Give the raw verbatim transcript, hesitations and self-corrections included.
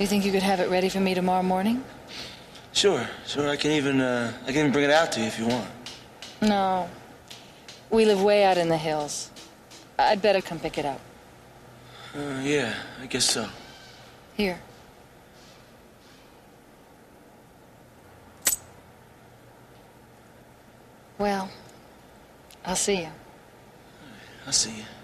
You think you could have it ready for me tomorrow morning? Sure, sure. I can even, uh, I can even bring it out to you if you want. No. We live way out in the hills. I'd better come pick it up. Uh, yeah, I guess so. Here. Well, I'll see you. I'll see you.